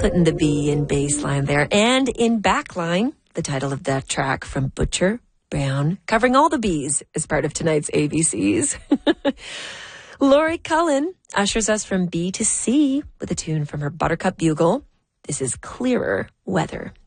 putting the B in baseline there. And in backline, the title of that track from Butcher Brown, covering all the B's as part of tonight's ABCs. Laurie Cullen ushers us from B to C with a tune from her Buttercup Bugle. This is Clearer Weather.